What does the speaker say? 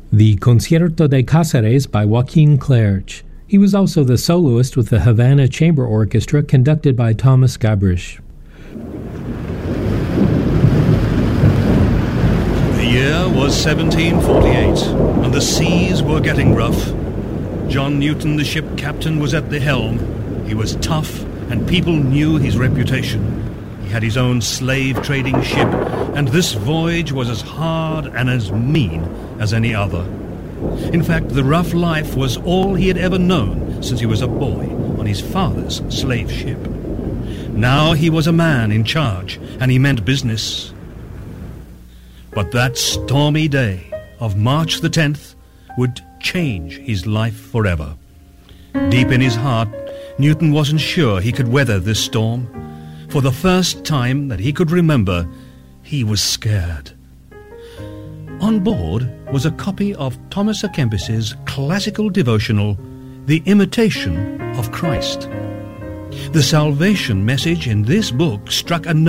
the Concierto de Cáceres by Joaquin Clerch. He was also the soloist with the Havana Chamber Orchestra conducted by Thomas Gabrish. The year was 1748, and the seas were getting rough. John Newton, the ship captain, was at the helm. He was tough, and people knew his reputation. He had his own slave-trading ship, and this voyage was as hard and as mean as any other. In fact, the rough life was all he had ever known since he was a boy on his father's slave ship. Now he was a man in charge, and he meant business. But that stormy day of March the 10th would change his life forever. Deep in his heart, Newton wasn't sure he could weather this storm. For the first time that he could remember, he was scared. On board was a copy of Thomas à Kempis's classical devotional, The Imitation of Christ. The salvation message in this book struck a